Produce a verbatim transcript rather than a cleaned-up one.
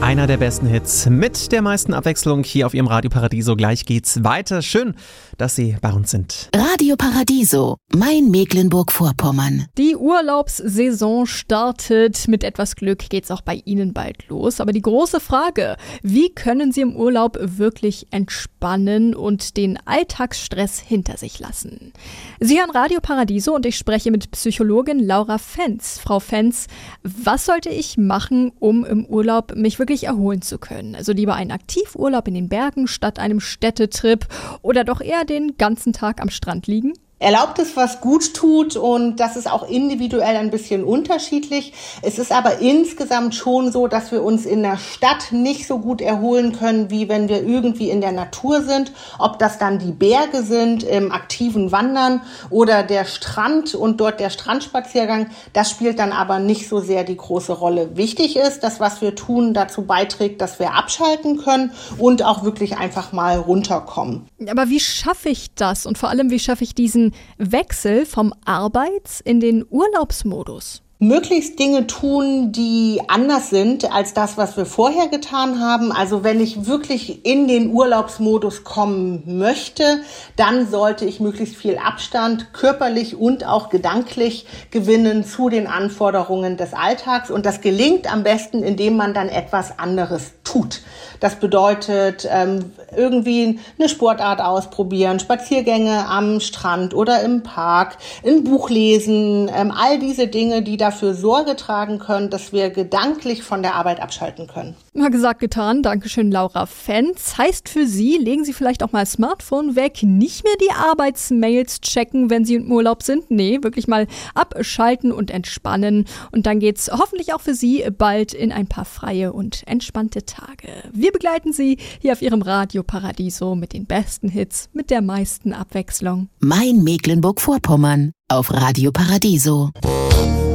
Einer der besten Hits mit der meisten Abwechslung hier auf Ihrem Radio Paradiso. Gleich geht's weiter. Schön, dass Sie bei uns sind. Radio Paradiso, mein Mecklenburg-Vorpommern. Die Urlaubssaison startet. Mit etwas Glück geht's auch bei Ihnen bald los. Aber die große Frage, wie können Sie im Urlaub wirklich entspannen und den Alltagsstress hinter sich lassen? Sie hören Radio Paradiso und ich spreche mit Psychologin Laura Fenz. Frau Fenz, was sollte ich machen, um im Urlaub mich wirklich erholen zu können? Also lieber einen Aktivurlaub in den Bergen statt einem Städtetrip oder doch eher den ganzen Tag am Strand liegen? Erlaubt es, was gut tut, und das ist auch individuell ein bisschen unterschiedlich. Es ist aber insgesamt schon so, dass wir uns in der Stadt nicht so gut erholen können, wie wenn wir irgendwie in der Natur sind. Ob das dann die Berge sind, im aktiven Wandern oder der Strand und dort der Strandspaziergang, das spielt dann aber nicht so sehr die große Rolle. Wichtig ist, dass was wir tun dazu beiträgt, dass wir abschalten können und auch wirklich einfach mal runterkommen. Aber wie schaffe ich das und vor allem, wie schaffe ich diesen Wechsel vom Arbeits- in den Urlaubsmodus? Möglichst Dinge tun, die anders sind als das, was wir vorher getan haben. Also wenn ich wirklich in den Urlaubsmodus kommen möchte, dann sollte ich möglichst viel Abstand körperlich und auch gedanklich gewinnen zu den Anforderungen des Alltags. Und das gelingt am besten, indem man dann etwas anderes tut. Das bedeutet, ähm, irgendwie eine Sportart ausprobieren, Spaziergänge am Strand oder im Park, ein Buch lesen, ähm, all diese Dinge, die dafür Sorge tragen können, dass wir gedanklich von der Arbeit abschalten können. Mal gesagt, getan. Dankeschön, Laura Fenz. Heißt für Sie, legen Sie vielleicht auch mal das Smartphone weg, nicht mehr die Arbeitsmails checken, wenn Sie im Urlaub sind. Nee, wirklich mal abschalten und entspannen. Und dann geht's hoffentlich auch für Sie bald in ein paar freie und entspannte Tage. Wir begleiten Sie hier auf Ihrem Radio Paradiso mit den besten Hits, mit der meisten Abwechslung. Mein Mecklenburg-Vorpommern auf Radio Paradiso.